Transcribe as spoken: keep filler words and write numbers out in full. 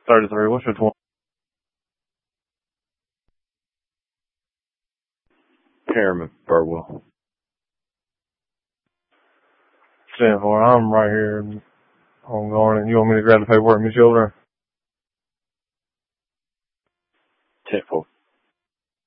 thirty-three. What's your twenty? Chairman Burwell. ten four. I'm right here on Garnet. You want me to grab the paperwork, Miss Children?